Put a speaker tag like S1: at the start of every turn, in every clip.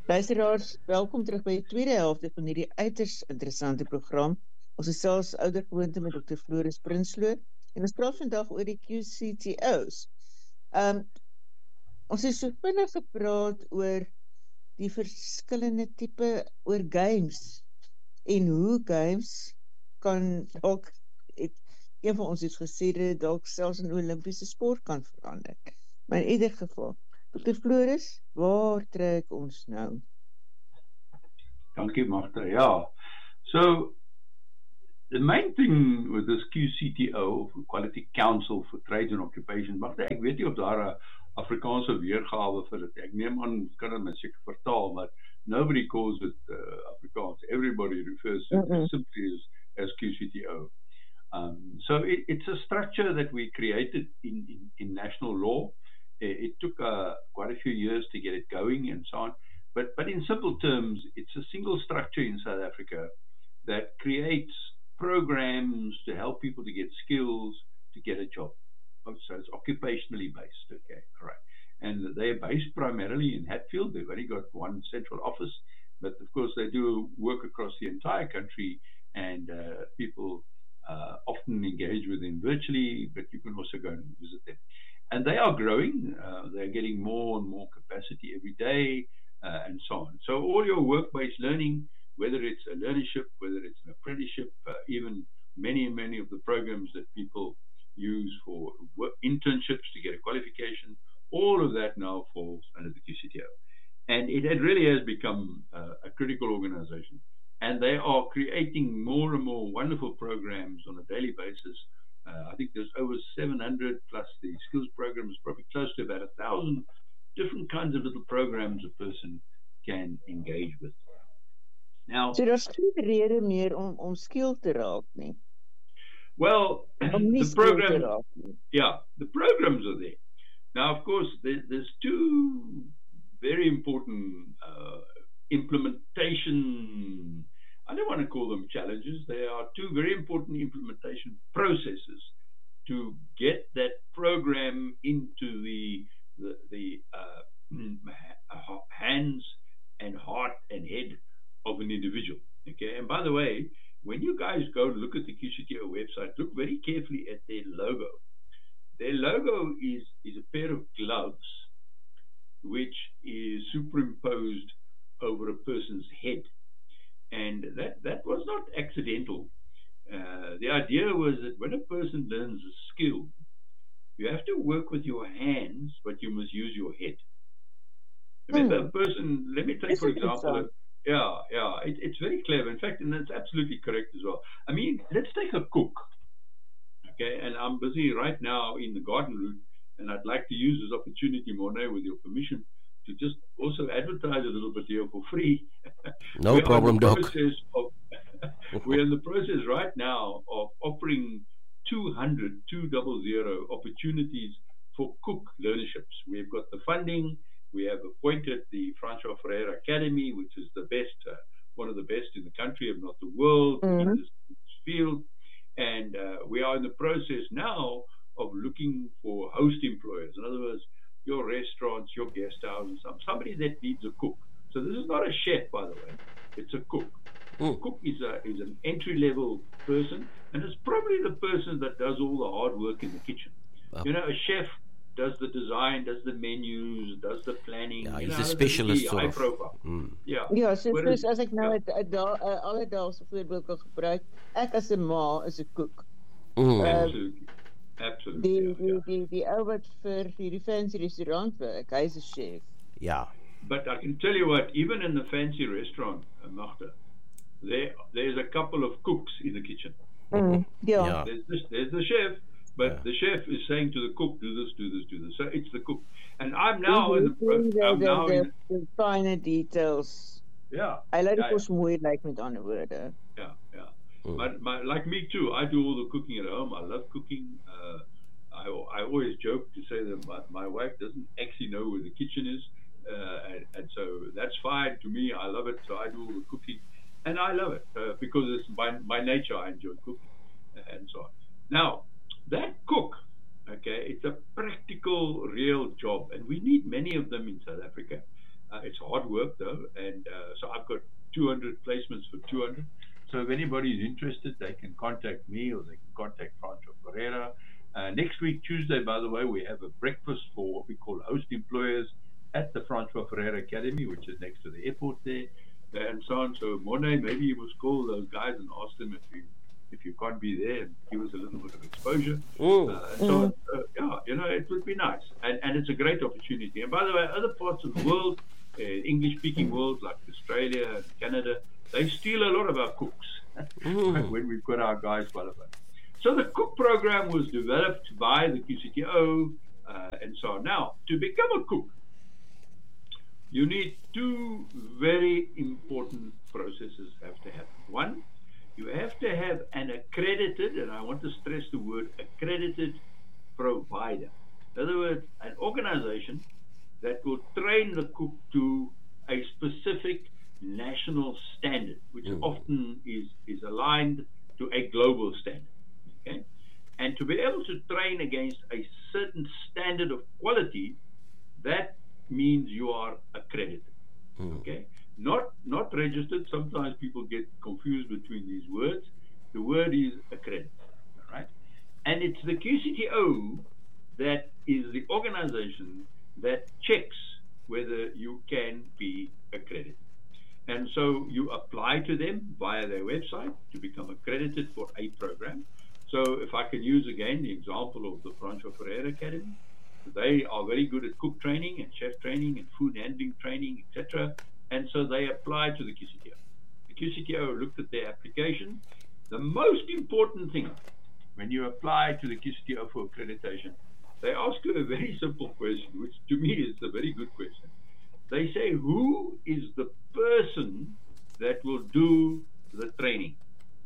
S1: Luisteraars, welkom terug by die tweede helfte van hierdie uiters interessante program. Ons is selfs oudergewoonte met Dr. Floris Prinsloo en ons praat vandag oor die QCTO's. Ons het so vinnig gepraat oor die verskillende tipe oor games en hoe games kan ook, een van ons het gesê dat dalk selfs in Olympiese sport kan verander. Maar in ieder geval, Dr. Floris, waar trek ons nou?
S2: Dankie, Magda. Ja, so the main thing with this QCTO, Quality Council for Trades and Occupations, Magda, ek weet nie of daar 'n Afrikaanse weergawe vir dit. Ek neem aan, kan dit mens seker vertaal, but nobody calls it Afrikaans. Everybody refers to it simply as QCTO. So it's a structure that we created in national law. It took quite a few years to get it going and so on. But in simple terms, it's a single structure in South Africa that creates programs to help people to get skills to get a job. So it's occupationally based, okay, all right. And they're based primarily in Hatfield. They've only got one central office, but of course they do work across the entire country, and people often engage with them virtually, but you can also go and visit them. And they are growing. They're getting more and more capacity every day, and so on. So all your work-based learning, whether it's a learnership, whether it's an apprenticeship, even many of the programs that people use for internships to get a qualification, all of that now falls under the QCTO. And it really has become a critical organization. And they are creating more and more wonderful programs on a daily basis. I think there's over 700 plus the skills programs, probably close to about 1,000 different kinds of little programs a person can engage with. Now,
S1: so daar's geen rede meer om skeel te raak nie.
S2: Well, the programs are there. Now, of course, there's two very important implementation, I don't want to call them challenges, there are two very important implementation processes to get that program into the hands and heart and head of an individual. Okay, and by the way, when you guys go look at the QCTO website, look very carefully at their logo. Their logo is a pair of gloves which is superimposed over a person's head. And that was not accidental. The idea was that when a person learns a skill, you have to work with your hands, but you must use your head. Remember, a person, let me take, for example, it's very clever. In fact, and that's absolutely correct as well. I mean, let's take a cook. Okay, and I'm busy right now in the garden route, and I'd like to use this opportunity, Morné, with your permission, to just also advertise a little bit here for free.
S3: No problem, Doc.
S2: We're in the process right now of offering 200 opportunities for cook learnerships. We've got the funding. We have appointed the Francois Ferreira Academy, which is the best, one of the best in the country, if not the world, in this field. And we are in the process now of looking for host employers. In other words, your restaurants, your guest houses, somebody that needs a cook. So this is not a chef, by the way. It's a cook. A cook is an entry-level person, and it's probably the person that does all the hard work in the kitchen. You know, a chef does the design, does the menus, does the planning.
S3: Yeah, he's a specialist sort of.
S2: Profile.
S1: Ja, soos as ek nou 'n alledaagse voorbeeld kan gebruik, ek as 'n ma is 'n cook. Absolutely. Die ou wat vir die fancy restaurant werk, hy's 'n chef.
S3: Yeah.
S2: But I can tell you what, even in the fancy restaurant, Magda, there's a couple of cooks in the kitchen.
S1: Yeah.
S2: There's the chef, but the chef is saying to the cook, do this, do this, do this. So it's the cook. And I'm now in the
S1: finer details.
S2: Yeah.
S1: Hy laat dit ons mooi lyk met ander woorde.
S2: Yeah. But like me too, I do all the cooking at home. I love cooking. I always joke to say that my wife doesn't actually know where the kitchen is. And so that's fine to me. I love it. So I do all the cooking. And I love it because it's by nature I enjoy cooking and so on. Now, that cook, okay, it's a practical, real job. And we need many of them in South Africa. It's hard work though, and so I've got 200 placements for 200. So if anybody is interested, they can contact me or they can contact Francois Ferreira. Next week, Tuesday, by the way, we have a breakfast for what we call host employers at the Francois Ferreira Academy, which is next to the airport there, and so on. So Morne, maybe you must call those guys and ask them if you can't be there and give us a little bit of exposure. So yeah, it would be nice, and it's a great opportunity. And by the way, other parts of the world, English-speaking world like Australia and Canada, they steal a lot of our cooks when we've got our guys qualified. So the cook program was developed by the QCTO and so on. Now, to become a cook, you need two very important processes have to happen. One, you have to have an accredited, and I want to stress the word accredited provider. In other words, an organization that will train the cook to a specific national standard, which often is aligned to a global standard. Okay? And to be able to train against a certain standard of quality, that means you are accredited. Okay? Not registered. Sometimes people get confused between these words. The word is accredited. All right? And it's the QCTO that is the organization that checks whether you can be accredited. And so you apply to them via their website to become accredited for a program. So if I can use again the example of the Francois Ferreira Academy, they are very good at cook training and chef training and food handling training, etc. And so they applied to the QCTO. The QCTO looked at their application. The most important thing when you apply to the QCTO for accreditation, they ask you a very simple question, which to me is a very good question. They say, who is the person that will do the training?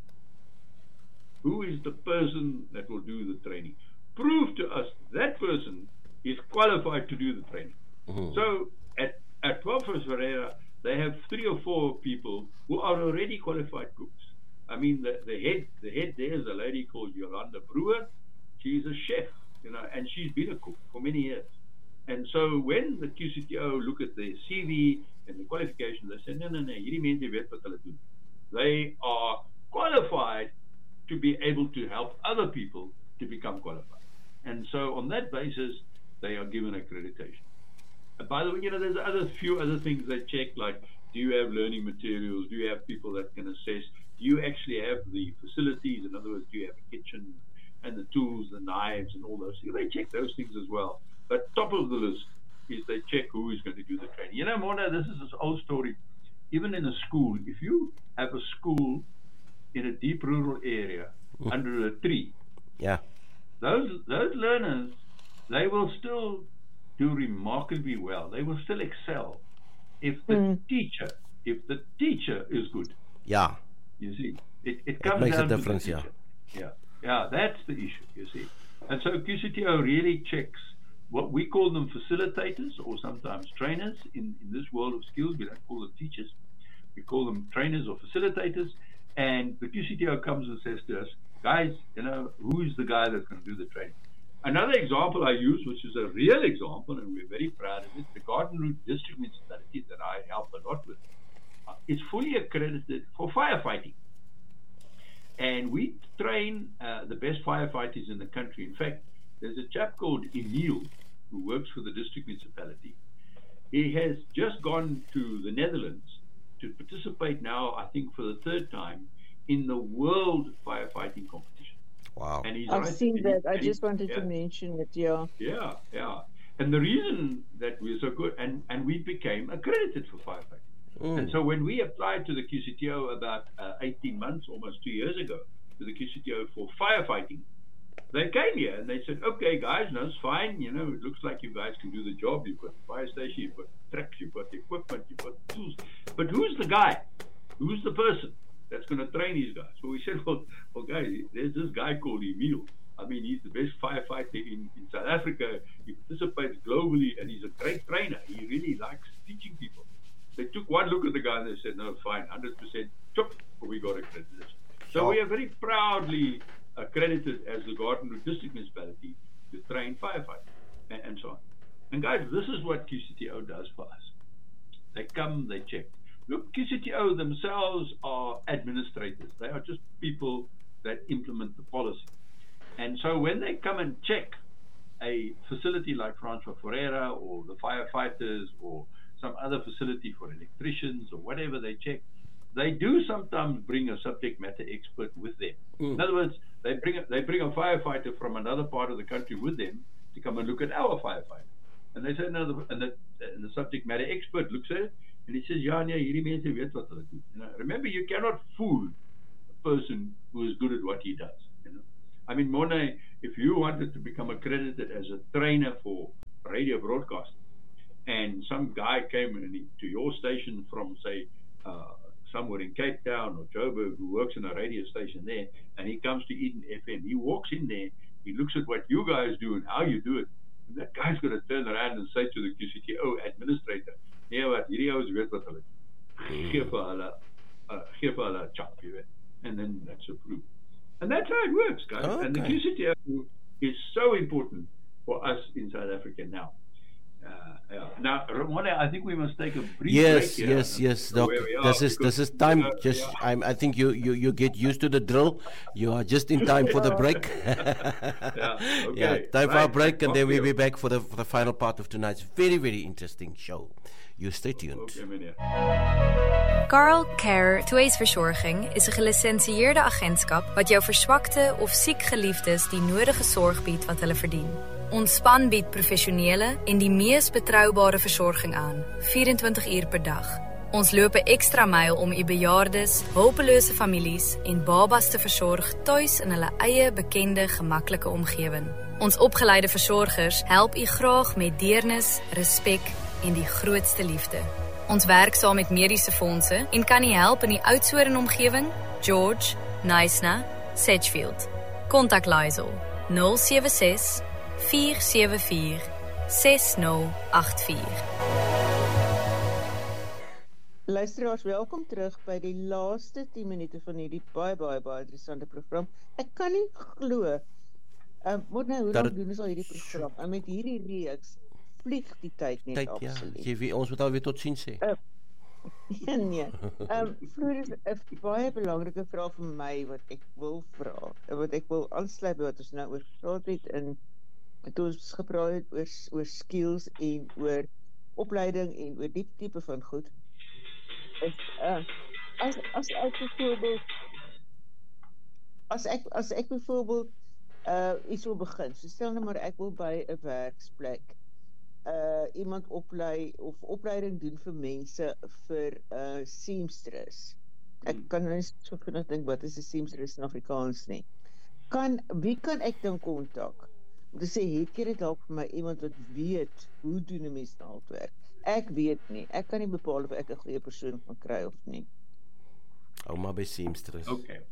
S2: Who is the person that will do the training? Prove to us that person is qualified to do the training. So at Francois Ferreira, they have 3 or 4 people who are already qualified cooks. I mean, the head there is a lady called Yolanda Brewer. She's a chef, and she's been a cook for many years. And so when the QCTO look at their CV and the qualifications, they say, no, hierdie mense weet wat hulle doen. They are qualified to be able to help other people to become qualified. And so on that basis, they are given accreditation. And by the way, there's few other things they check, like, do you have learning materials? Do you have people that can assess? Do you actually have the facilities? In other words, do you have a kitchen and the tools, the knives, and all those things? They check those things as well. But top of the list is they check who is going to do the training. Mona, this is this old story. Even in a school, if you have a school in a deep rural area under a tree, those learners, they will still do remarkably well. They will still excel if the teacher is good.
S3: Yeah.
S2: You see, it comes
S3: makes
S2: down
S3: a difference.
S2: To yeah, that's the issue. You see, and so QCTO really checks. What we call them facilitators or sometimes trainers in this world of skills. We don't call them teachers. We call them trainers or facilitators. And the QCTO comes and says to us, guys, who is the guy that's going to do the training? Another example I use, which is a real example, and we're very proud of it, the Garden Route District Municipality that I help a lot with, is fully accredited for firefighting. And we train the best firefighters in the country. In fact, there's a chap called Emil who works for the district municipality. He has just gone to the Netherlands to participate now, I think for the 3rd time, in the World Firefighting Competition.
S3: Wow.
S2: And
S1: I've seen that. I just wanted to mention it,
S2: Yeah. And the reason that we're so good, and we became accredited for firefighting. And so when we applied to the QCTO about 18 months, almost 2 years ago, to the QCTO for firefighting, they came here and they said, okay, guys, no, it's fine. It looks like you guys can do the job. You've got the fire station, you've got trucks, you've got the equipment, you've got the tools. But who's the guy? Who's the person that's going to train these guys? So we said, well, guys, there's this guy called Emil. I mean, he's the best firefighter in South Africa. He participates globally, and he's a great trainer. He really likes teaching people. They took one look at the guy and they said, no, fine, 100%, chop, we got accreditation. So we are very proudly accredited as the Garden Route District Municipality to train firefighters and so on. And guys, this is what QCTO does for us. They come, they check. Look, QCTO themselves are administrators. They are just people that implement the policy. And so when they come and check a facility like Francois Ferreira or the firefighters or some other facility for electricians or whatever they check, they do sometimes bring a subject matter expert with them. In other words, they bring a firefighter from another part of the country with them to come and look at our firefighter. And they say, and the subject matter expert looks at it and he says, ja, nee, hierdie mense weet wat hulle doen. You know, remember, you cannot fool a person who is good at what he does. You know, I mean, Morne, if you wanted to become accredited as a trainer for radio broadcasting, and some guy came to your station from, say, somewhere in Cape Town or Joburg, who works in a radio station there, and he comes to Eden FM, he walks in there, he looks at what you guys do and how you do it, and that guy's going to turn around and say to the QCTO administrator, nee, wat, hierdie ouens weet wat hulle doen. Gee vir hulle 'n chop, you know, and then that's approved. And that's how it works, guys. Okay. And the QCTO is so important for us in South Africa now. Now, Ramona, I think we must take a brief break here.
S3: Yes, Doc. This is time. Just, I think you get used to the drill. You are just in time for the break.
S2: Okay.
S3: Yeah, time for a break, and then we'll be back for the final part of tonight's very, very interesting show. You stay tuned.
S2: Okay, meneer.
S4: Carl Care Tweesverzorging is een gelicentieerde agentskap wat jou verzwakte of ziek geliefdes die nodige zorg biedt wat hulle verdien. Ons span bied professionele en die mees betroubare versorging aan, 24 uur per dag. Ons loop 'n ekstra myl om u bejaardes, hulpelose families en babas te versorg tuis in hulle eie bekende, gemaklike omgewing. Ons opgeleide versorgers help u graag met deernis, respek en die grootste liefde. Ons werk saam met mediese fondse en kan u help in die Oudtshoorn omgewing, George, Knysna, Sedgefield. Kontak Lysel 076 474 6084.
S1: Luisteraars, welkom terug by die laaste 10 minute van hierdie baie interessante program. Ek kan nie glo, moet nou hoe lang doen ons al hierdie program, en met hierdie reeks vlieg die tyd net absoluut.
S3: Ja, ons moet alweer tot ziens sê.
S1: Nee, Floris, 'n baie belangrike vraag vir my wat ek wil vra, wat ek wil aansluit by wat ons nou oor gepraat het, en toe ons gepraat het oor skills en oor opleiding en oor die tipe van goed, is, as ek byvoorbeeld iets wil begin, so stel nou maar ek wil by 'n werksplek iemand oplei of opleiding doen vir mense vir seamstress. Ek kan nou nie so vinnig dink wat is 'n seamstress in Afrikaans nie. Wie kan ek dan kontak? Om te sê, het jy dit dalk vir my iemand wat weet hoe doen 'n mens naaldwerk? Ek weet nie. Ek kan nie bepaal of ek 'n goeie persoon kan kry of nie.
S3: Hou maar by seamstress.
S2: Okay.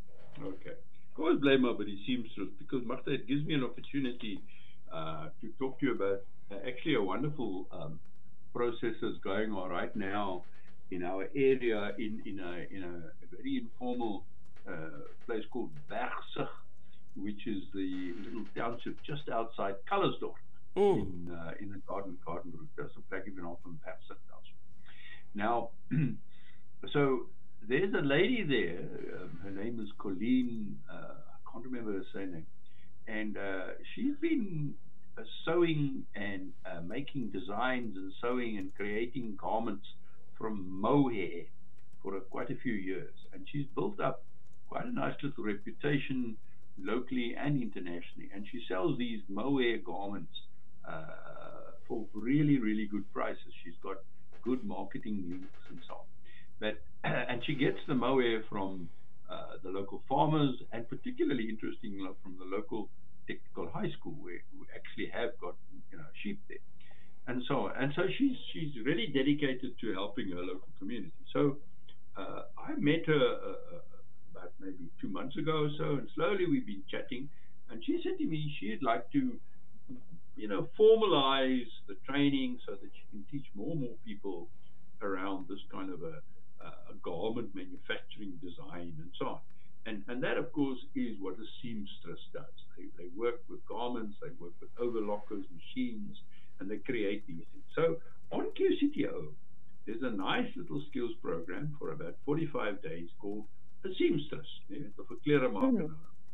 S2: Go always blame her by the seamstress, because Martha, it gives me an opportunity to talk to you about actually a wonderful process that's going on right now in our area in a very informal place called Bergsig, which is the little township just outside Kullersdorp in the garden route. That's a plek even off from Bergsig township. Now, so there's a lady there. Her name is Colleen. I can't remember her surname, and she's been sewing and making designs and sewing and creating garments from mohair for quite a few years, and she's built up quite a nice little reputation locally and internationally, and she sells these mohair garments for really good prices. She's got good marketing links and so on, but and she gets the mohair from the local farmers, and particularly interesting from the local technical high school who actually have got sheep there, and so on. And so she's really dedicated to helping her local community. So I met her about maybe 2 months ago or so, and slowly we've been chatting, and she said to me she'd like to formalize the training so that she can teach more and more people around this kind of a garment manufacturing design and so on. And that, of course, is what a seamstress does. They work with garments, they work with overlockers, machines, and they create these things. So on QCTO, there's a nice little skills program for about 45 days called a seamstress. Of a kleermaker.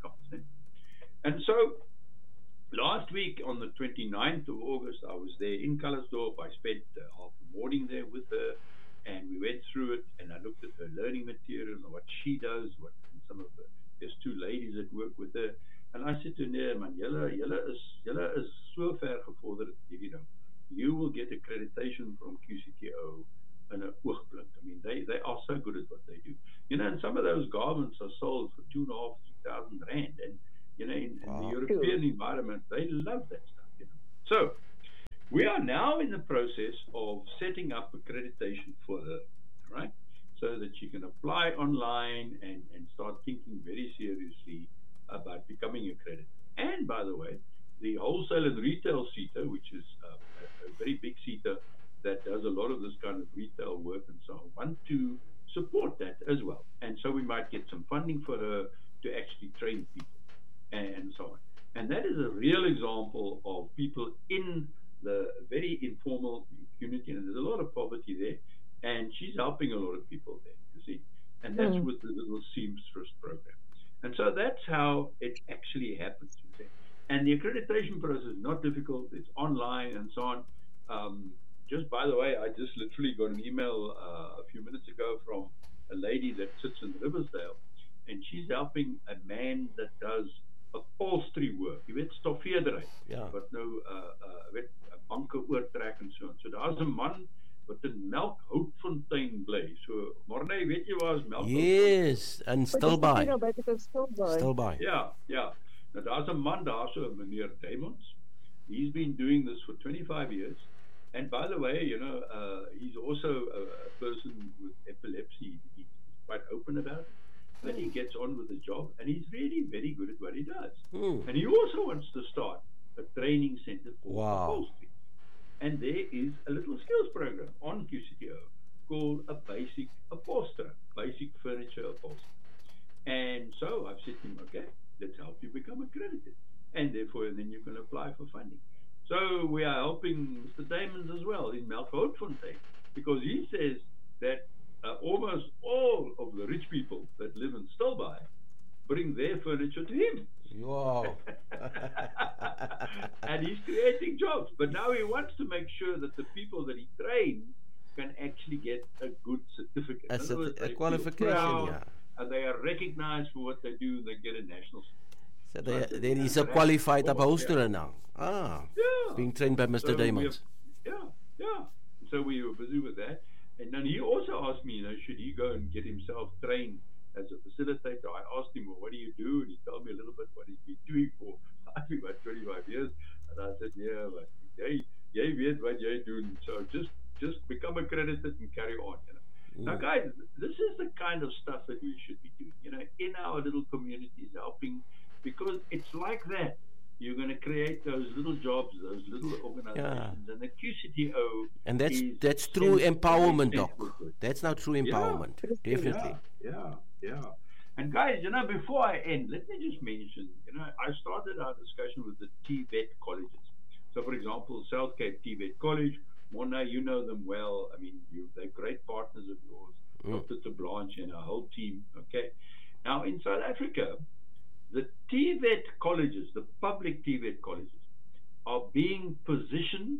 S2: And so last week on the 29th of August, I was there in Calitzdorp. I spent half the morning there with her, and we went through it, and I looked at her learning material and what she does, there's two ladies that work with her. And I said to her, man, julle is so ver gevorderd, you will get accreditation from QCTO in a oogblink. I mean, they are so good at what they do. And some of those garments are sold for 2,500, 3,000 rand. And, in the European environment, they love that stuff. So we are now in the process of setting up accreditation for her, right? So that she can apply online and start thinking very seriously about becoming accredited. And by the way, the wholesale and retail SETA, which is a very big SETA that does a lot of this kind of retail work and so on, want to support that as well. And so we might get some funding for her to actually train people and so on. And that is a real example of people in the very informal community, and there's a lot of poverty there, and she's helping a lot of people there, you see. And that's with the little seamstress program. And so that's how it actually happens. And the accreditation process is not difficult. It's online and so on. Just by the way, I just literally got an email a few minutes ago from a lady that sits in Riversdale, and she's helping a man that does upholstery work. Jy weet, stoffeerdery.
S3: Ja.
S2: Wat nou banke oortrek en so. So daar's 'n man wat in Melkhoutfontein bly. So, Morne, weet jy waar is Melkhoutfontein?
S3: Yes, and Stilbaai.
S1: Stilbaai.
S2: Yeah. Now, there's a man daar, so meneer Diamonds. He's been doing this for 25 years. And by the way, he's also a person with epilepsy. He's quite open about it. But he gets on with the job, and he's really very good at what he does. And he also wants to start a training center for upholstery. And there is a little skills program on QCTO called a basic upholsterer, basic furniture upholsterer. And so I've said to him, okay, let's help you become accredited. And therefore, then you can apply for funding. So we are helping Mr. Diamonds as well in Melkhoutfontein, because he says that almost all of the rich people that live in Stilbaai bring their furniture to him.
S3: Wow.
S2: And he's creating jobs. But now he wants to make sure that the people that he trains can actually get a good certificate.
S3: A qualification, yeah.
S2: And they are recognized for what they do. They get a national
S3: So then he's a qualified upholsterer now. Being trained by Mr. Diamonds.
S2: Yeah. So we were busy with that. And then he also asked me, should he go and get himself trained as a facilitator? I asked him, well, what do you do? And he told me a little bit what he's been doing for, I think, about 25 years. And I said, yeah, but jy weet wat jy doen. So just become accredited and carry on. Now, guys, this is the kind of stuff that we should be doing, in our little communities, helping, because it's like that. You're going to create those little jobs, those little organizations, and the QCTO.
S3: And that's true empowerment, Doc. That's now true empowerment, definitely.
S2: Yeah. And guys, before I end, let me just mention, I started our discussion with the TVET colleges. So, for example, South Cape TVET College, Mona, you know them well. I mean, they're great partners of yours, Dr. Blanche and our whole team. Okay. Now, in South Africa, the TVET colleges, the public TVET colleges, are being positioned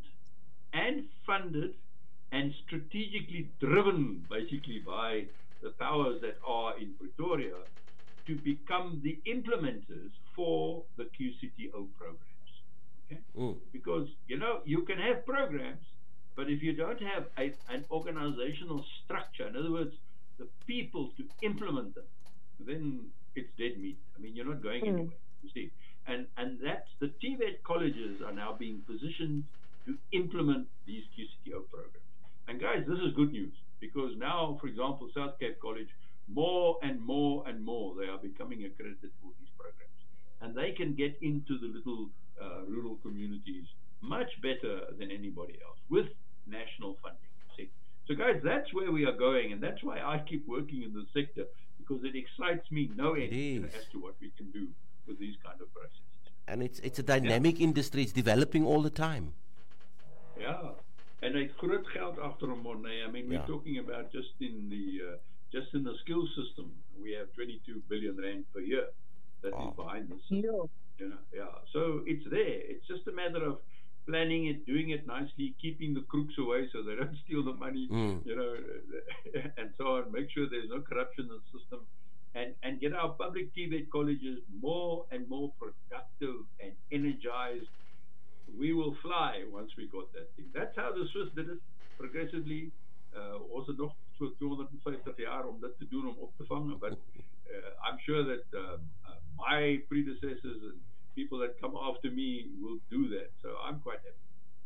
S2: and funded and strategically driven, basically, by the powers that are in Pretoria to become the implementers for the QCTO programs. Okay? Because, you can have programs, but if you don't have an organizational structure, in other words, the people to implement them, then it's dead meat. I mean, you're not going anywhere, you see. And that's the TVET colleges are now being positioned to implement these QCTO programs. And guys, this is good news, because now, for example, South Cape College, more and more and more, they are becoming accredited for these programs. And they can get into the little rural communities much better than anybody else with national funding, you see. So guys, that's where we are going, and that's why I keep working in the sector, because it excites me no end as to what we can do with these kind of processes.
S3: And it's a dynamic industry. It's developing all the time.
S2: Yeah. and it's groot geld agter hom on. I mean, we're talking about just in the skill system, we have 22 billion rand per year that is behind this. So it's there. It's just a matter of planning it, doing it nicely, keeping the crooks away so they don't steal the money, and so on. Make sure there's no corruption in the system, and get our public TVET colleges more and more productive and energized. We will fly once we got that thing. That's how the Swiss did it progressively. Was it nog so 250 jaar om dit te doen, om op te vangen, but I'm sure that my predecessors and people that come after me will do that. So I'm quite happy.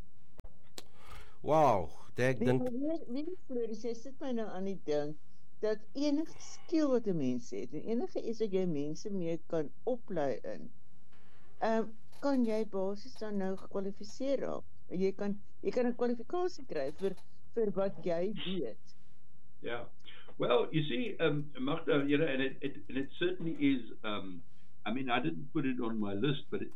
S3: Wow, ek dink
S1: Floris, jy sit my nou aan die dink dat enige skill wat 'n mens het en enige iets wat jy mense mee kan oplei in, kan jy basies dan nou gekwalifiseer raak. Jy kan 'n kwalifikasie kry vir wat jy weet.
S2: Yeah. Well, you see, Magda, and it certainly is. I mean, I didn't put it on my list, but